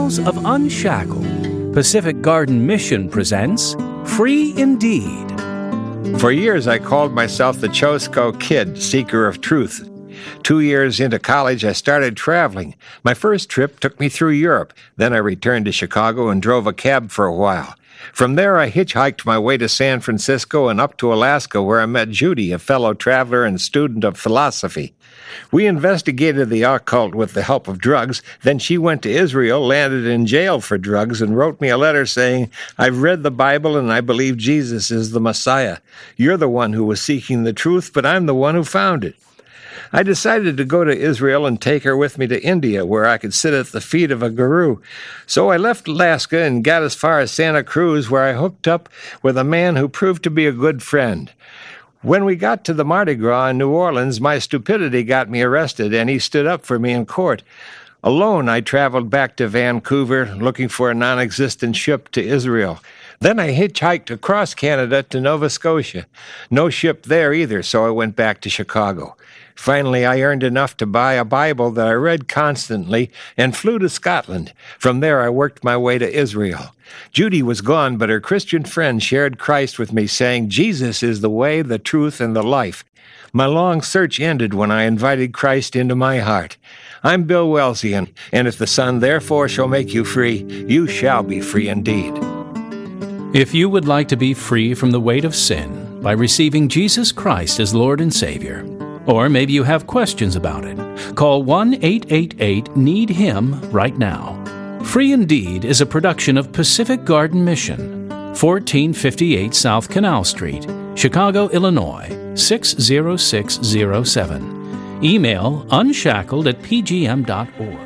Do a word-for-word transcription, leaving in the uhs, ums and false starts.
Tales of Unshackled, Pacific Garden Mission presents Free Indeed. For years, I called myself the Chosco Kid, seeker of truth. Two years into college, I started traveling. My first trip took me through Europe. Then I returned to Chicago and drove a cab for a while. From there, I hitchhiked my way to San Francisco and up to Alaska, where I met Judy, a fellow traveler and student of philosophy. We investigated the occult with the help of drugs. Then she went to Israel, landed in jail for drugs, and wrote me a letter saying, "I've read the Bible and I believe Jesus is the Messiah. You're the one who was seeking the truth, but I'm the one who found it." I decided to go to Israel and take her with me to India, where I could sit at the feet of a guru. So I left Alaska and got as far as Santa Cruz, where I hooked up with a man who proved to be a good friend. When we got to the Mardi Gras in New Orleans, my stupidity got me arrested, and he stood up for me in court. Alone, I traveled back to Vancouver, looking for a non-existent ship to Israel. Then I hitchhiked across Canada to Nova Scotia. No ship there either, so I went back to Chicago. Finally, I earned enough to buy a Bible that I read constantly and flew to Scotland. From there, I worked my way to Israel. Judy was gone, but her Christian friend shared Christ with me, saying, "Jesus is the way, the truth, and the life." My long search ended when I invited Christ into my heart. I'm Bill Wellesian, and if the Son therefore shall make you free, you shall be free indeed. If you would like to be free from the weight of sin by receiving Jesus Christ as Lord and Savior, or maybe you have questions about it, call one eight eight eight need him right now. Free Indeed is a production of Pacific Garden Mission, fourteen fifty-eight South Canal Street, Chicago, Illinois, six zero six zero seven. Email unshackled at p g m dot org.